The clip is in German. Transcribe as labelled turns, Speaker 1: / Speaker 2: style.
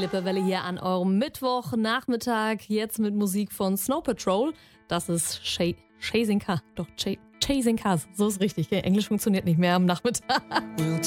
Speaker 1: Lippewelle hier an eurem Mittwochnachmittag. Jetzt mit Musik von Snow Patrol. Das ist Chasing Cars. Doch, Chasing Cars. So ist richtig. Gell? Englisch funktioniert nicht mehr am Nachmittag.
Speaker 2: We'll